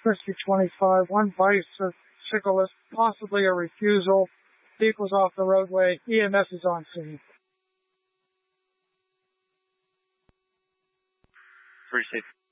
Whiskey 25, one bicyclist, possibly a refusal. Vehicles off the roadway. EMS is on scene. Appreciate it.